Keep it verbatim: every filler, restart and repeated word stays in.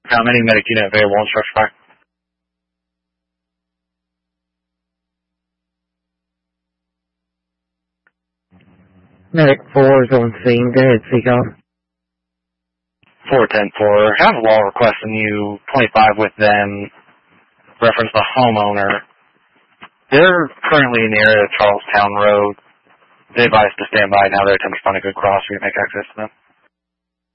How many medic unit available on structure fire? Medic four is on scene. Go ahead, Seagull. four ten four. I have a wall requesting you twenty-five with them. Reference the homeowner. They're currently in the area of Charlestown Road. They advised to stand by now. They're attempting to find a good cross. We can make access to them.